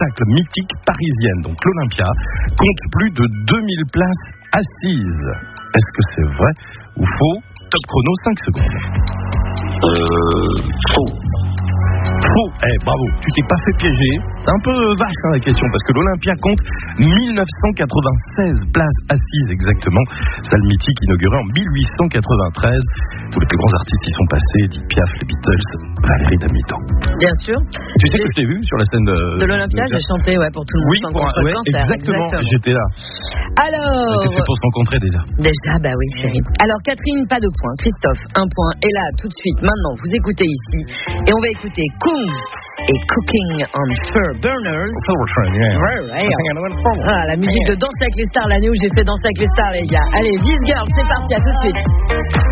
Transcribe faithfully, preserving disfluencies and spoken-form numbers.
spectacle mythique parisienne. Donc l'Olympia compte plus de deux mille places assises. Est-ce que c'est vrai ou faux? Top chrono, cinq secondes. Euh, faux. Faux. Eh, bravo. Tu t'es pas fait piéger. C'est un peu vache hein, la question parce que l'Olympia compte mille neuf cent quatre-vingt-seize places assises exactement. Salle mythique inaugurée en mille huit cent quatre-vingt-treize. Tous les plus grands artistes y sont passés. Edith Piaf, les Beatles, Valérie Damido. Bien sûr. Tu sais que je t'ai vu sur la scène de, de l'Olympia, j'ai chanté ouais, pour tout le monde. Oui, pour un, ouais, cancer, exactement, exactement. J'étais là. Alors. On était fait pour se rencontrer déjà. Déjà, bah oui, chérie. Alors Catherine, pas de point. Christophe, un point. Et là, tout de suite, maintenant, vous écoutez ici. Et on va écouter Kungs et Cooking on Fur Burners. Yeah. Ouais, ouais. Ah, la musique de Danser avec les stars, l'année où j'ai fait Danser avec les stars, les gars. Allez, This Girl, c'est parti, à tout de suite.